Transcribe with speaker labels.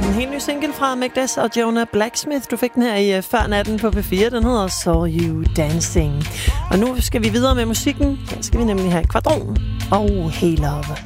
Speaker 1: En helt ny single fra Magdes og Jonah Blacksmith. Du fik den her i før natten på P4. Den hedder Saw You Dancing. Og nu skal vi videre med musikken. Her skal vi nemlig have Kvadron og Hey Love.